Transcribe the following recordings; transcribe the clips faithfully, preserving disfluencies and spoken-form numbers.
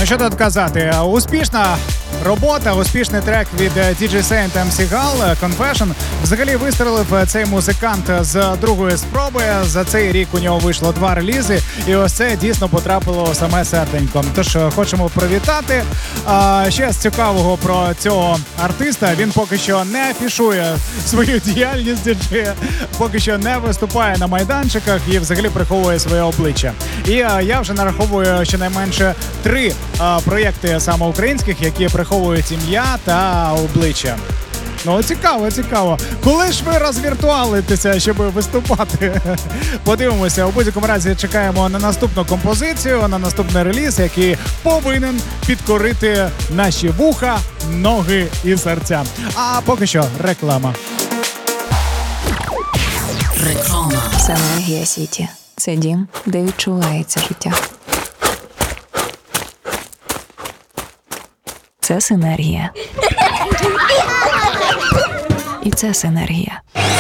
Ну що тут казати, успішна робота, успішний трек від ді джей Saint ем сі Gal, Confession. Взагалі вистрелив цей музикант з другої спроби. За цей рік у нього вийшло два релізи, і ось це дійсно потрапило у саме серденько. Тож хочемо привітати. А, ще з цікавого про цього артиста, він поки що не афішує свою діяльність діджея, поки що не виступає на майданчиках і взагалі приховує своє обличчя. І а, я вже нараховую щонайменше три а, проєкти саме українських, які приховують ім'я та обличчя. Ну, цікаво, цікаво. Коли ж ви розвіртуалитеся, щоб виступати? Подивимося. У будь-якому разі чекаємо на наступну композицію, на наступний реліз, який повинен підкорити наші вуха, ноги і серця. А поки що реклама. Реклама. Синергія Сіті. Це дім, де відчувається життя. Це синергія. І це синергія.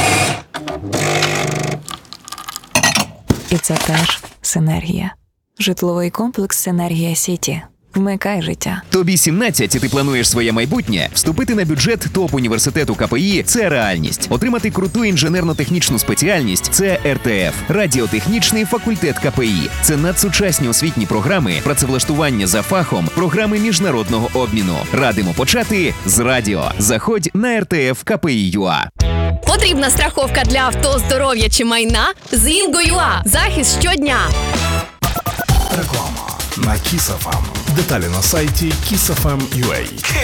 І це теж синергія. Житловий комплекс «Синергія Сіті». Вмикай життя. Тобі сімнадцять, і ти плануєш своє майбутнє? Вступити на бюджет топ-університету ка пе і – це реальність. Отримати круту інженерно-технічну спеціальність – це ер те еф – радіотехнічний факультет ка пе і. Це надсучасні освітні програми, працевлаштування за фахом, програми міжнародного обміну. Радимо почати з радіо. Заходь на ер те еф ка пе і точка ю а. Потрібна страховка для авто, здоров'я чи майна? З Інго.ua. Захист щодня. Реклама на Kiss еф ем. Деталі на сайті kiss еф ем крапка ю а.